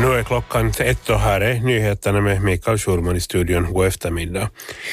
Nu är klockan 1 och här är nyheterna med Mikael Schurman i studion god eftermiddag.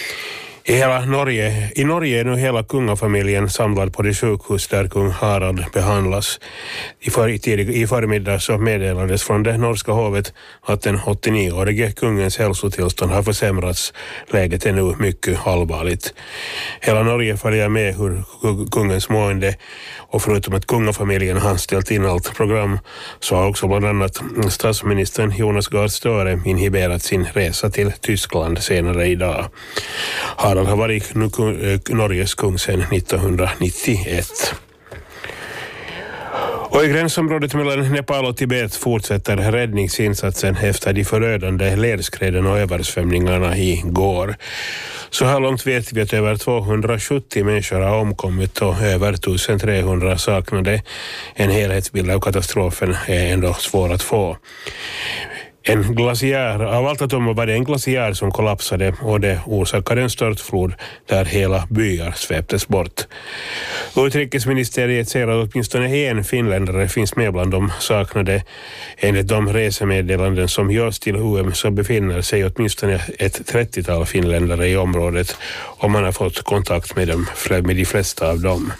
I Norge är nu hela kungafamiljen samlad på det sjukhus där kung Harald behandlas. I förmiddag så meddelades från det norska hovet att den 89-årige kungens hälsotillstånd har försämrats. Läget är nu mycket allvarligt. Hela Norge följer med hur kungens mående, och förutom att kungafamiljen har ställt in allt program så har också bland annat statsministern Jonas Gahr Støre inhiberat sin resa till Tyskland senare idag. Harald har varit Norges kung sedan 1991. Och i gränsområdet mellan Nepal och Tibet fortsätter räddningsinsatsen efter de förödande lerskräden och översvämningarna igår. Så här långt vet vi att över 270 människor har omkommit och över 1300 saknade. En helhetsbild av katastrofen är ändå svår att få. En glaciär, av allt att döma var det en glaciär som kollapsade och det orsakade en störtflod där hela byar sveptes bort. Utrikesministeriet säger att åtminstone en finländare finns med bland de saknade. Enligt de resemeddelanden som görs till UM så befinner sig åtminstone ett 30-tal finländare i området och man har fått kontakt med de flesta av dem.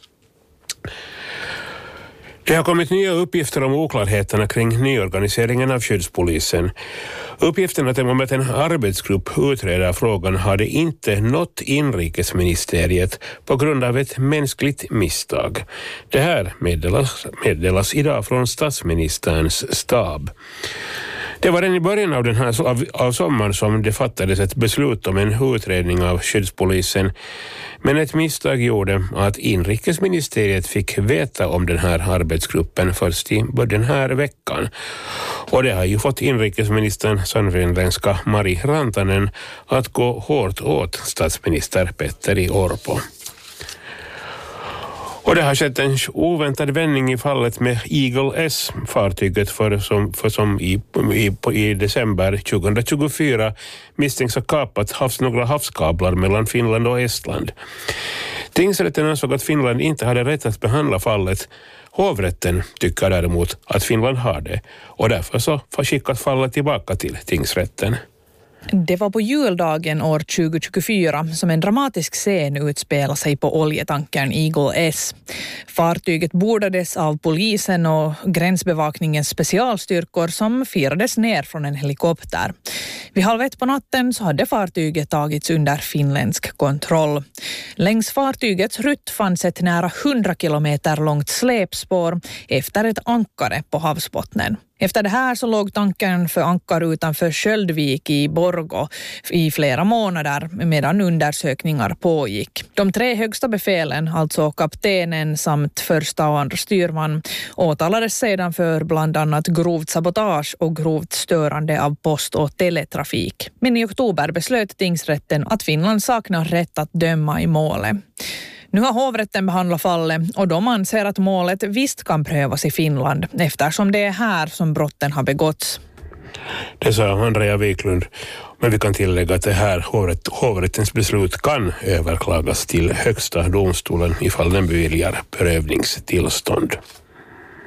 Det har kommit nya uppgifter om oklarheterna kring nyorganiseringen av skyddspolisen. Uppgifterna om att en arbetsgrupp utreder frågan hade inte nått inrikesministeriet på grund av ett mänskligt misstag. Det här meddelas idag från statsministerns stab. Det var redan i början av sommaren som det fattades ett beslut om en utredning av skyddspolisen. Men ett misstag gjorde att inrikesministeriet fick veta om den här arbetsgruppen först i den här veckan. Och det har ju fått inrikesministern sannfinländska Mari Rantanen att gå hårt åt statsminister Petteri Orpo. Och det har skett en oväntad vändning i fallet med Eagle S, fartyget som i december 2024 misstänks ha kapat några havskablar mellan Finland och Estland. Tingsrätten ansåg att Finland inte hade rätt att behandla fallet. Hovrätten tycker däremot att Finland har det och därför så får skickat fallet tillbaka till tingsrätten. Det var på juldagen år 2024 som en dramatisk scen utspelade sig på oljetankern Eagle S. Fartyget bordades av polisen och gränsbevakningens specialstyrkor som firades ner från en helikopter. Vid 1:30 på natten så hade fartyget tagits under finländsk kontroll. Längs fartygets rutt fanns ett nära 100 kilometer långt släpspår efter ett ankare på havsbottnen. Efter det här så låg tankern för ankar utanför Sköldvik i Borgå i flera månader medan undersökningar pågick. De 3 högsta befälen, alltså kaptenen samt första och andra styrman, åtalades sedan för bland annat grovt sabotage och grovt störande av post- och teletrafik. Men i oktober beslöt tingsrätten att Finland saknar rätt att döma i målet. Nu har hovrätten behandlat fallet och de anser att målet visst kan prövas i Finland eftersom det är här som brotten har begåtts. Det sa Andrea Wiklund, men vi kan tillägga att det här hovrättens beslut kan överklagas till högsta domstolen ifall den beviljar prövningstillstånd.